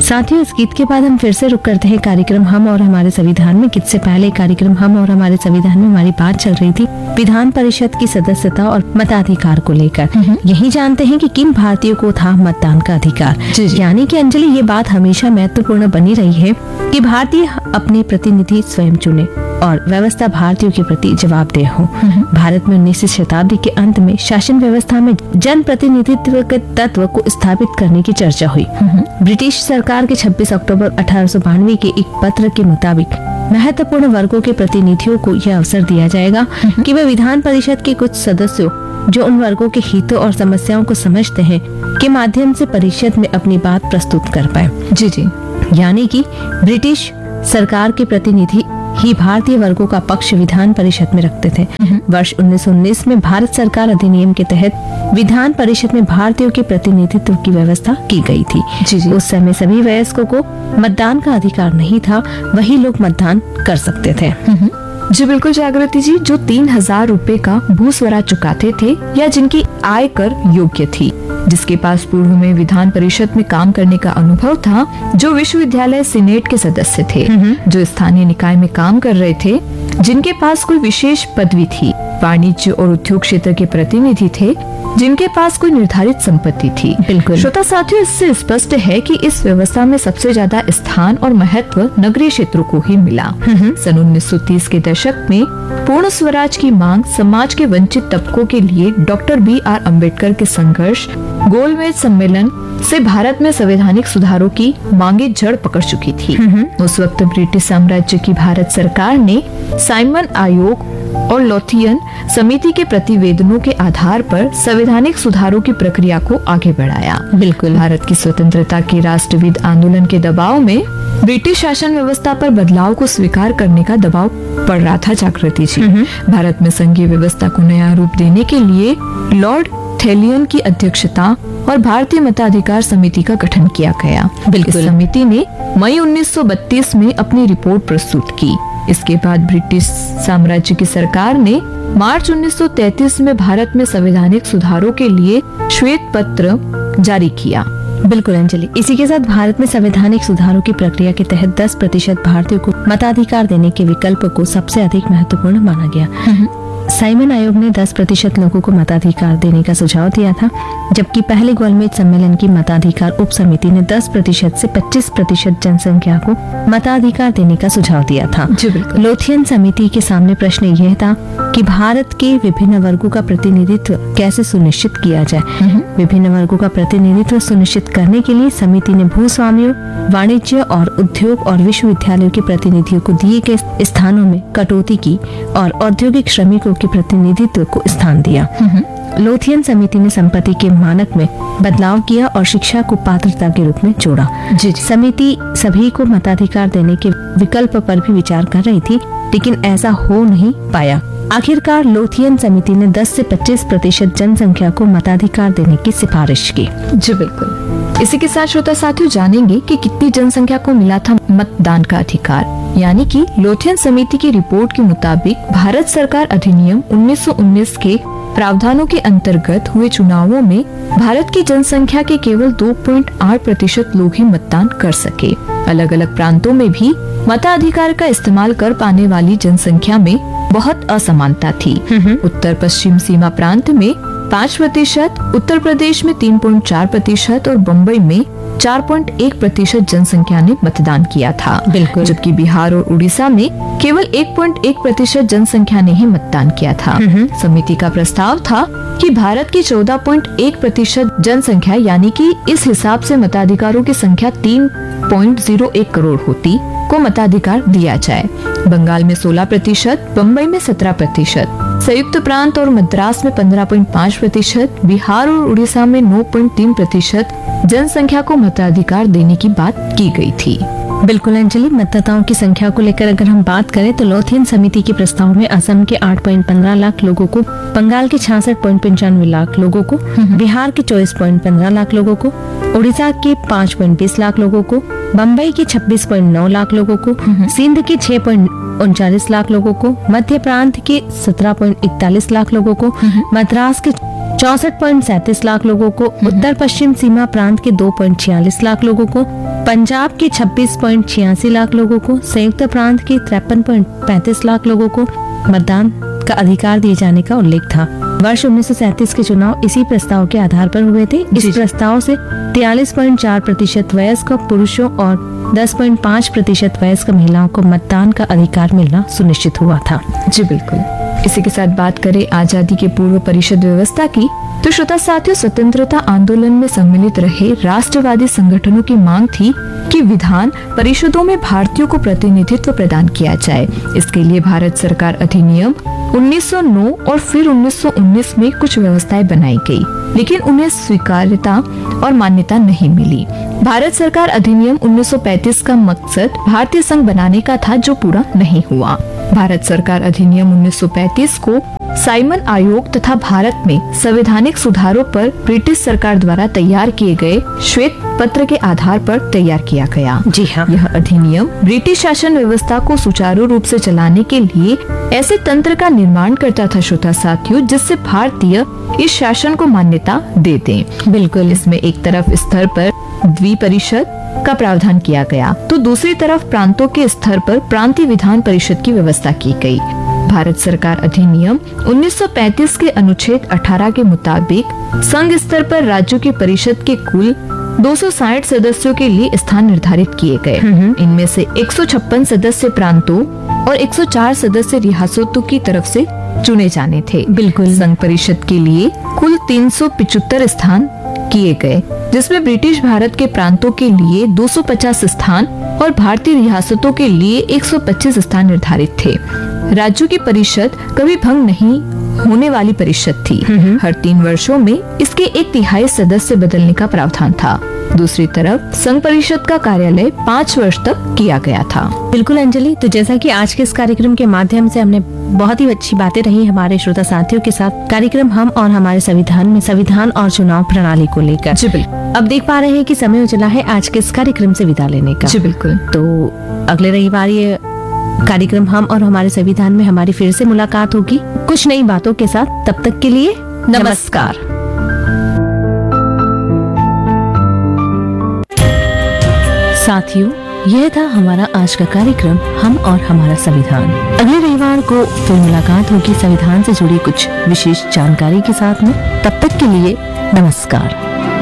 साथियों, इस गीत के बाद हम फिर से रुक करते हैं कार्यक्रम हम और हमारे संविधान में। गीत से पहले कार्यक्रम हम और हमारे संविधान में हमारी बात चल रही थी विधान परिषद की सदस्यता और मताधिकार को लेकर। यही जानते हैं कि किन भारतीयों को था मतदान का अधिकार। यानी कि अंजलि, ये बात हमेशा महत्वपूर्ण बनी रही है कि भारतीय अपने प्रतिनिधि स्वयं चुने और व्यवस्था भारतीयों के प्रति जवाबदेह हो। भारत में 19वीं शताब्दी के अंत में शासन व्यवस्था में जन प्रतिनिधित्व के तत्व को स्थापित करने की चर्चा हुई। ब्रिटिश सरकार के 26 अक्टूबर 1892 के एक पत्र के मुताबिक महत्वपूर्ण वर्गों के प्रतिनिधियों को यह अवसर दिया जाएगा कि वे विधान परिषद के कुछ सदस्यों जो उन वर्गों के हितों और समस्याओं को समझते हैं के माध्यम से परिषद में अपनी बात प्रस्तुत कर पाए। जी। यानी कि ब्रिटिश सरकार के प्रतिनिधि ही भारतीय वर्गों का पक्ष विधान परिषद में रखते थे। वर्ष 1919 में भारत सरकार अधिनियम के तहत विधान परिषद में भारतीयों के प्रतिनिधित्व की व्यवस्था की गई थी। उस समय सभी वयस्कों को मतदान का अधिकार नहीं था, वही लोग मतदान कर सकते थे। जी बिल्कुल जागृति जी, जो 3000 रुपए का भूस्वराज चुकाते थे या जिनकी आय कर योग्य थी, जिसके पास पूर्व में विधान परिषद में काम करने का अनुभव था, जो विश्वविद्यालय सीनेट के सदस्य थे, जो स्थानीय निकाय में काम कर रहे थे, जिनके पास कोई विशेष पदवी थी, वाणिज्य और उद्योग क्षेत्र के प्रतिनिधि थे, जिनके पास कोई निर्धारित संपत्ति थी। बिल्कुल श्रोता साथियों, इससे स्पष्ट है कि इस व्यवस्था में सबसे ज्यादा स्थान और महत्व नगरीय क्षेत्रों को ही मिला। सन 1930 के दशक में पूर्ण स्वराज की मांग समाज के वंचित तबकों के लिए डॉक्टर B.R. अम्बेडकर के संघर्ष गोलमेज सम्मेलन से भारत में संवैधानिक सुधारों की मांगे जड़ पकड़ चुकी थी। उस वक्त ब्रिटिश साम्राज्य की भारत सरकार ने साइमन आयोग और लोथियन समिति के प्रतिवेदनों के आधार पर संवैधानिक सुधारों की प्रक्रिया को आगे बढ़ाया। बिल्कुल भारत की स्वतंत्रता के राष्ट्रविद आंदोलन के दबाव में ब्रिटिश शासन व्यवस्था पर बदलाव को स्वीकार करने का दबाव पड़ रहा था। जागृति जी, भारत में संघीय व्यवस्था को नया रूप देने के लिए लॉर्ड थेलियन की अध्यक्षता और भारतीय मताधिकार समिति का गठन किया गया। इस समिति ने मई 1932 में अपनी रिपोर्ट प्रस्तुत की। इसके बाद ब्रिटिश साम्राज्य की सरकार ने मार्च 1933 में भारत में संवैधानिक सुधारों के लिए श्वेत पत्र जारी किया। बिल्कुल अंजलि, इसी के साथ भारत में संवैधानिक सुधारों की प्रक्रिया के तहत 10% भारतीयों को मताधिकार देने के विकल्प को सबसे अधिक महत्वपूर्ण माना गया। साइमन आयोग ने 10% लोगों को मताधिकार देने का सुझाव दिया था, जबकि पहले गोलमेज सम्मेलन की मताधिकार उप समिति ने 10% से 25% जनसंख्या को मताधिकार देने का सुझाव दिया था। लोथियन समिति के सामने प्रश्न यह था कि भारत के विभिन्न वर्गों का प्रतिनिधित्व कैसे सुनिश्चित किया जाए। विभिन्न वर्गों का प्रतिनिधित्व सुनिश्चित करने के लिए समिति ने भूस्वामियों, वाणिज्य और उद्योग और विश्वविद्यालयों के प्रतिनिधियों को दिए गए स्थानों में कटौती की और औद्योगिक श्रमिकों के प्रतिनिधित्व को स्थान दिया। लोथियन समिति ने संपत्ति के मानक में बदलाव किया और शिक्षा को पात्रता के रूप में जोड़ा। समिति सभी को मताधिकार देने के विकल्प पर भी विचार कर रही थी, लेकिन ऐसा हो नहीं पाया। आखिरकार लोथियन समिति ने 10 से 25% जनसंख्या को मताधिकार देने की सिफारिश की। जी बिल्कुल। इसी के साथ श्रोता साथियों जानेंगे कि कितनी जनसंख्या को मिला था मतदान का अधिकार। यानी कि लोथियन समिति की रिपोर्ट के मुताबिक भारत सरकार अधिनियम 1919 के प्रावधानों के अंतर्गत हुए चुनावों में भारत की जनसंख्या के केवल 2.8% लोग ही मतदान कर सके। अलग अलग प्रांतों में भी मताधिकार का इस्तेमाल कर पाने वाली जनसंख्या में बहुत असमानता थी। उत्तर पश्चिम सीमा प्रांत में 5%, उत्तर प्रदेश में 3.4% और बम्बई में 4.1% जनसंख्या ने मतदान किया था। बिल्कुल। जबकि बिहार और उड़ीसा में केवल 1.1% जनसंख्या ने ही मतदान किया था। समिति का प्रस्ताव था कि भारत की 14.1% जनसंख्या यानी कि इस हिसाब से मताधिकारों की संख्या 3.01 करोड़ होती को मताधिकार दिया जाए। बंगाल में 16%, बम्बई में 17%, संयुक्त प्रांत और मद्रास में 15.5%, बिहार और उड़ीसा में 9.3% जनसंख्या को मताधिकार देने की बात की गई थी। बिल्कुल अंजलि, मतदाताओं की संख्या को लेकर अगर हम बात करें तो लोथियन समिति के प्रस्ताव में असम के 8.15 लाख लोगों को, बंगाल के 66.95 लाख लोगों को, बिहार के 24.15 लाख लोगों को, उड़ीसा के 5.20 लाख लोगों को, बम्बई के 26.9 लाख लोगों को, सिंध के 6.39 लाख लोगों को, मध्य प्रांत के 17.41 लाख लोगों को, मद्रास के 64.37 लाख लोगों को, उत्तर पश्चिम सीमा प्रांत के 2.46 लाख लोगों को, पंजाब के 26.86 लाख लोगों को, संयुक्त प्रांत के 53.35 लाख लोगों को मतदान का अधिकार दिए जाने का उल्लेख था। वर्ष 1937 के चुनाव इसी प्रस्ताव के आधार पर हुए थे। इस प्रस्ताव से 43.4% वयस्क पुरुषों और 10.5% वयस्क महिलाओं को मतदान का अधिकार मिलना सुनिश्चित हुआ था। जी बिल्कुल। इसी के साथ बात करें आजादी के पूर्व परिषद व्यवस्था की, तो श्रोता साथियों, स्वतंत्रता आंदोलन में सम्मिलित रहे राष्ट्रवादी संगठनों की मांग थी कि विधान परिषदों में भारतीयों को प्रतिनिधित्व प्रदान किया जाए। इसके लिए भारत सरकार अधिनियम 1909 और फिर 1919 में कुछ व्यवस्थाएं बनाई गई, लेकिन उन्हें स्वीकार्यता और मान्यता नहीं मिली। भारत सरकार अधिनियम 1935 का मकसद भारतीय संघ बनाने का था, जो पूरा नहीं हुआ। भारत सरकार अधिनियम 1935 को साइमन आयोग तथा भारत में संवैधानिक सुधारों पर ब्रिटिश सरकार द्वारा तैयार किए गए श्वेत पत्र के आधार पर तैयार किया गया। जी हाँ। यह अधिनियम ब्रिटिश शासन व्यवस्था को सुचारू रूप से चलाने के लिए ऐसे तंत्र का निर्माण करता था श्रोता साथियों, जिससे भारतीय इस शासन को मान्यता दे दें। बिल्कुल। इसमें एक तरफ स्तर पर द्विपरिषद का प्रावधान किया गया, तो दूसरी तरफ प्रांतों के स्तर पर प्रांतीय विधान परिषद की व्यवस्था की गई। भारत सरकार अधिनियम 1935 के अनुच्छेद 18 के मुताबिक संघ स्तर पर राज्यों की परिषद के कुल 260 सदस्यों के लिए स्थान निर्धारित किए गए। इनमें से 156 सदस्य प्रांतों और 104 सदस्य रियासतों की तरफ से चुने जाने थे। बिल्कुल। संघ परिषद के लिए कुल 375 स्थान किए गए, जिसमें ब्रिटिश भारत के प्रांतों के लिए 250 स्थान और भारतीय रियासतों के लिए 125 स्थान निर्धारित थे। राज्यों की परिषद कभी भंग नहीं होने वाली परिषद थी। हर 3 वर्षों में इसके 1/3 सदस्य बदलने का प्रावधान था। दूसरी तरफ संघ परिषद का कार्यालय 5 वर्ष तक किया गया था। बिल्कुल अंजलि, तो जैसा कि आज के इस कार्यक्रम के माध्यम से हमने बहुत ही अच्छी बातें रही हमारे श्रोता साथियों के साथ। कार्यक्रम हम और हमारे संविधान में संविधान और चुनाव प्रणाली को लेकर। जी बिल्कुल। अब देख पा रहे हैं कि समय हो चला है आज के इस कार्यक्रम से विदा लेने का। जी बिल्कुल। तो अगले रविवार ये कार्यक्रम हम और हमारे संविधान में हमारी फिर से मुलाकात होगी कुछ नई बातों के साथ। तब तक के लिए नमस्कार। साथियों, यह था हमारा आज का कार्यक्रम हम और हमारा संविधान। अगले रविवार को फिर मुलाकात होगी संविधान से जुड़ी कुछ विशेष जानकारी के साथ में। तब तक के लिए नमस्कार।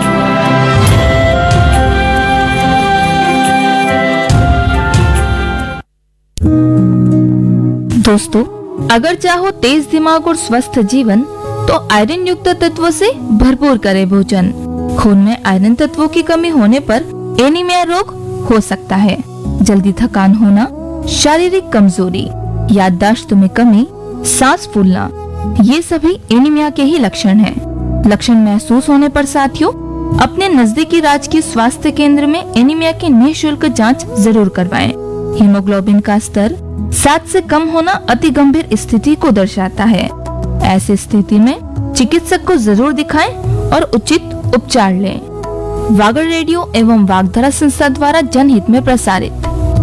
दोस्तों, अगर चाहो तेज दिमाग और स्वस्थ जीवन, तो आयरन युक्त तत्वों से भरपूर करें भोजन। खून में आयरन तत्वों की कमी होने पर एनीमिया रोग हो सकता है। जल्दी थकान होना, शारीरिक कमजोरी, याददाश्त में कमी, सांस फूलना, ये सभी एनीमिया के ही लक्षण हैं। लक्षण महसूस होने पर साथियों, अपने नजदीकी राजकीय स्वास्थ्य केंद्र में एनीमिया की निःशुल्क जांच जरूर करवाएं। हीमोग्लोबिन का स्तर 7 से कम होना अति गंभीर स्थिति को दर्शाता है। ऐसी स्थिति में चिकित्सक को जरूर दिखाएं और उचित उपचार लें। वागर रेडियो एवं वागधारा संस्था द्वारा जनहित में प्रसारित।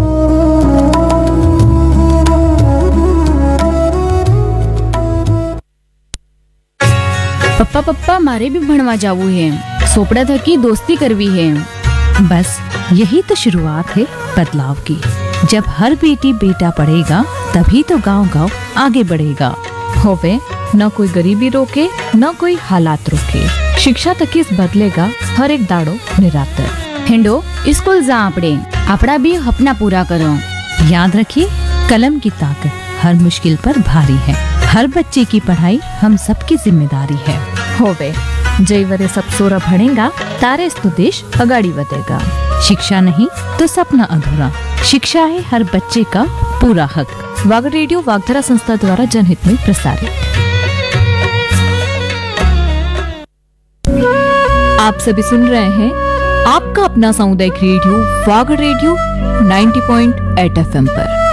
पप्पा पप्पा मारे भी भणवा जावू है, सोपड़ा थकी दोस्ती करवी है। बस यही तो शुरुआत है बदलाव की। जब हर बेटी बेटा पढ़ेगा तभी तो गांव-गांव आगे बढ़ेगा। होवे न कोई गरीबी रोके न कोई हालात रोके। शिक्षा तक इस बदलेगा हर एक दाड़ो निरातर। हिंडो स्कूल जा आपड़ा भी अपना पूरा करो। याद रखिए, कलम की ताकत हर मुश्किल पर भारी है। हर बच्चे की पढ़ाई हम सबकी जिम्मेदारी है। होवे जय वरे सब सोरा भणेगा, तारे तो देश अगाड़ी बढ़ेगा। शिक्षा नहीं तो सपना अधूरा। शिक्षा है हर बच्चे का पूरा हक। वागर रेडियो वागधारा संस्था द्वारा जनहित में प्रसारित। आप सभी सुन रहे हैं आपका अपना सामुदायिक रेडियो वागर रेडियो 90.8 FM पर।